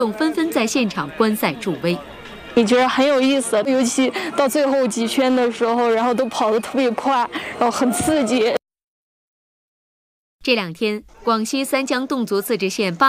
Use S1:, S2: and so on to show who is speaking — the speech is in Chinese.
S1: 众纷纷在现场观赛助威。
S2: 你觉得很有意思，尤其到最后几圈的时候，然后都跑得特别快，然后很刺激。
S1: 这2天，广西三江侗族自治县